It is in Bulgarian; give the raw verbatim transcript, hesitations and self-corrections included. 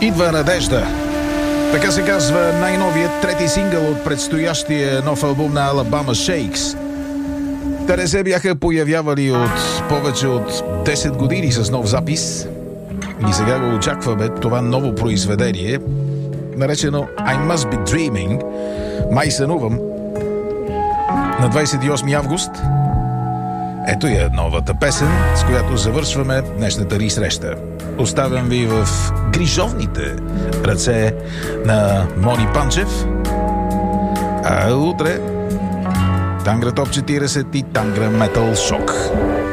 Идва надежда. Така се казва най-новият трети сингъл от предстоящия нов албум на Alabama Shakes. Те не се бяха появявали от повече от десет години с нов запис. И сега го очакваме това ново произведение, наречено I Must Be Dreaming. Май сънувам. На двадесет и осми август. Ето я новата песен, с която завършваме днешната ни среща. Оставям ви в грижовните ръце на Мони Панчев. А утре Тангра Топ четиридесет и Тангра Метал Шок.